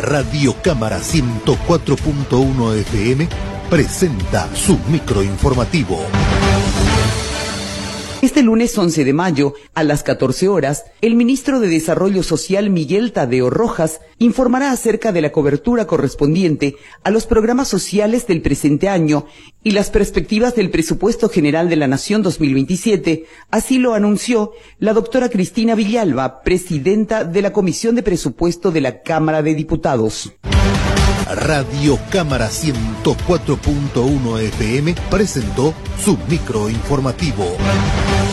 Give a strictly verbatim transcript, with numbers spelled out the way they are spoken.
Radio Cámara ciento cuatro punto uno F M presenta su microinformativo. Este lunes once de mayo, a las catorce horas, el ministro de Desarrollo Social Miguel Tadeo Rojas informará acerca de la cobertura correspondiente a los programas sociales del presente año y las perspectivas del Presupuesto General de la Nación dos mil veintisiete, así lo anunció la doctora Cristina Villalba, presidenta de la Comisión de Presupuesto de la Cámara de Diputados. Radio Cámara ciento cuatro punto uno F M presentó su microinformativo.